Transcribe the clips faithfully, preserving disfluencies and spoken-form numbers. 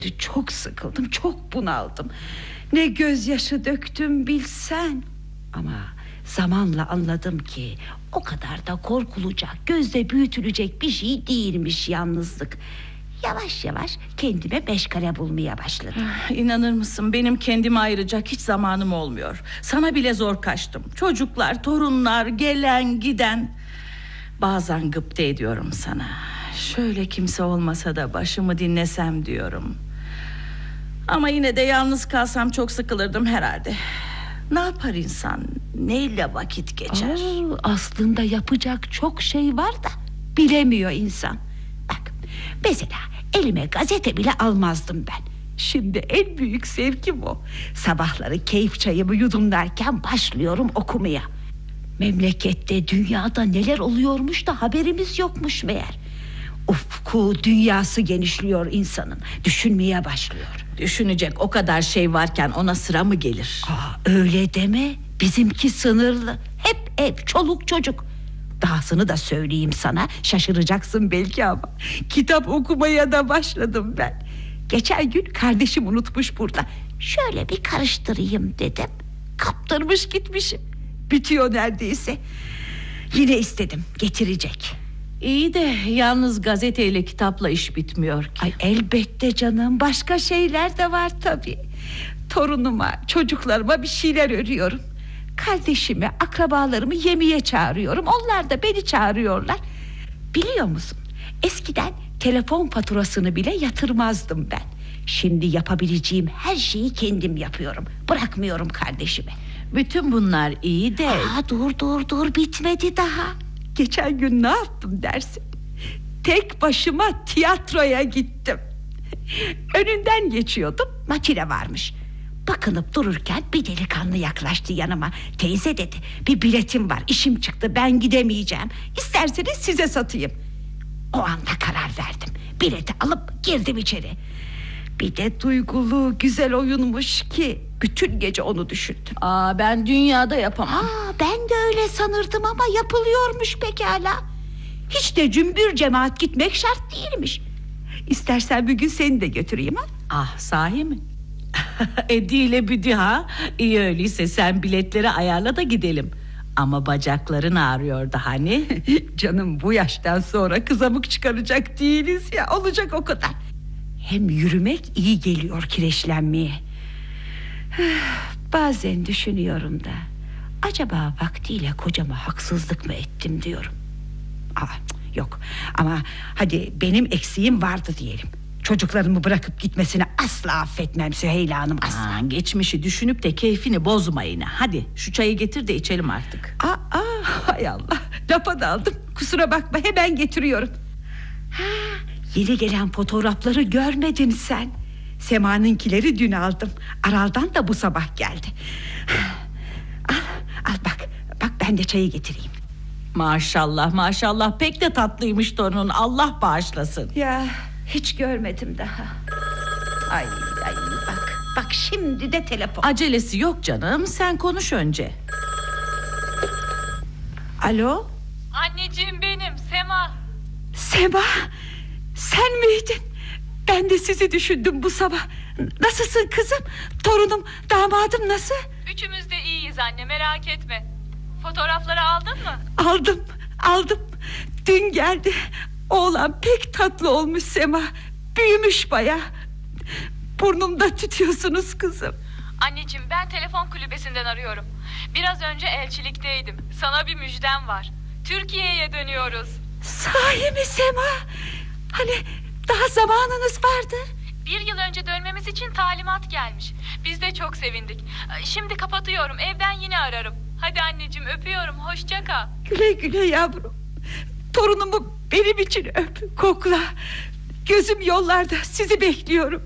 Çok sıkıldım, çok bunaldım. Ne gözyaşı döktüm bilsen. Ama zamanla anladım ki o kadar da korkulacak, gözde büyütülecek bir şey değilmiş yalnızlık. Yavaş yavaş kendime meşgale bulmaya başladım. İnanır mısın, benim kendime ayıracak hiç zamanım olmuyor. Sana bile zor kaçtım. Çocuklar, torunlar, gelen giden. Bazen gıpta ediyorum sana. Şöyle kimse olmasa da başımı dinlesem diyorum. Ama yine de yalnız kalsam çok sıkılırdım herhalde. Ne yapar insan? Neyle vakit geçer? Aa, aslında yapacak çok şey var da bilemiyor insan. Bak, mesela elime gazete bile almazdım ben. Şimdi en büyük zevkim o. Sabahları keyif çayımı yudumlarken başlıyorum okumaya. Memlekette, dünyada neler oluyormuş da haberimiz yokmuş meğer. Ufku, dünyası genişliyor insanın. Düşünmeye başlıyor. Düşünecek o kadar şey varken ona sıra mı gelir? Aa, öyle deme. Bizimki sınırlı. Hep ev, çoluk çocuk. Dahasını da söyleyeyim sana, şaşıracaksın belki ama kitap okumaya da başladım ben. Geçen gün kardeşim unutmuş burada. Şöyle bir karıştırayım dedim. Kaptırmış gitmişim. Bitiyor neredeyse. Yine istedim, getirecek. İyi de yalnız gazeteyle kitapla iş bitmiyor ki. Ay elbette canım, başka şeyler de var tabii. Torunuma, çocuklarıma bir şeyler örüyorum. Kardeşimi, akrabalarımı yemeğe çağırıyorum. Onlar da beni çağırıyorlar. Biliyor musun, eskiden telefon faturasını bile yatırmazdım ben. Şimdi yapabileceğim her şeyi kendim yapıyorum. Bırakmıyorum kardeşime. Bütün bunlar iyi de... Aa, dur dur dur, bitmedi daha. Geçen gün ne yaptım dersin? Tek başıma tiyatroya gittim. Önünden geçiyordum, makine varmış. Bakınıp dururken bir delikanlı yaklaştı yanıma. Teyze dedi, bir biletim var, işim çıktı, ben gidemeyeceğim. İsterseniz size satayım. O anda karar verdim. Bileti alıp girdim içeri. Bir de duygulu, güzel oyunmuş ki bütün gece onu düşündüm. Aa, ben dünyada yapamam. Aa, ben de öyle sanırdım ama yapılıyormuş pekala. Hiç de cümbür cemaat gitmek şart değilmiş. İstersen bir gün seni de götüreyim ha? Ah, sahi mi? Ediyle büdü ha. İyi öyleyse sen biletleri ayarla da gidelim. Ama bacakların ağrıyordu hani. Canım, bu yaştan sonra kızamık çıkaracak değiliz ya, olacak o kadar. Hem yürümek iyi geliyor kireçlenmeye. Bazen düşünüyorum da, acaba vaktiyle kocama haksızlık mı ettim diyorum. Aa, yok ama hadi benim eksiğim vardı diyelim. Çocuklarımı bırakıp gitmesini asla affetmem Süheyla Hanım, asla. Aa, geçmişi düşünüp de keyfini bozma yine. Hadi şu çayı getir de içelim artık. Aa, aa, hay Allah, lafa daldım, kusura bakma, hemen getiriyorum. Ha, yeni gelen fotoğrafları görmedin sen. Sema'nınkileri dün aldım. Aral'dan da bu sabah geldi. Al, al bak, bak ben de çayı getireyim. Maşallah maşallah, pek de tatlıymış torunun, Allah bağışlasın. Ya hiç görmedim daha. Ay ay bak, bak şimdi de telefon. Acelesi yok canım, sen konuş önce. Alo. Anneciğim, benim Sema. Sema, sen miydin? Ben de sizi düşündüm bu sabah. Nasılsın kızım? Torunum, damadım nasıl? Üçümüz de iyiyiz anne, merak etme. Fotoğrafları aldın mı? Aldım, aldım. Dün geldi. Oğlan pek tatlı olmuş Sema. Büyümüş baya. Burnumda tutuyorsunuz kızım. Anneciğim, ben telefon kulübesinden arıyorum. Biraz önce elçilikteydim. Sana bir müjdem var. Türkiye'ye dönüyoruz. Sahi mi Sema? Hani daha zamanınız vardı. Bir yıl önce dönmemiz için talimat gelmiş. Biz de çok sevindik. Şimdi kapatıyorum, evden yine ararım. Hadi anneciğim, öpüyorum, hoşça kal. Güle güle yavrum. Torunumu benim için öp, kokla. Gözüm yollarda, sizi bekliyorum.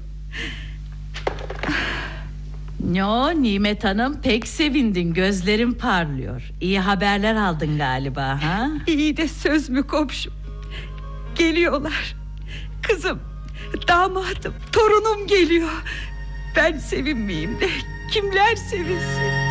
Yo, Nimet Hanım, pek sevindin, gözlerin parlıyor. İyi haberler aldın galiba ha? İyi de söz mü komşum? Geliyorlar. Kızım, damadım, torunum geliyor. Ben sevinmeyeyim de kimler sevinsin?